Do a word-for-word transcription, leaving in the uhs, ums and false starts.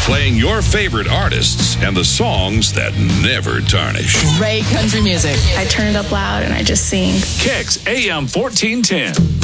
Playing your favorite artists and the songs that never tarnish. Ray Country Music. I turn it up loud and I just sing. Kicks A M fourteen ten.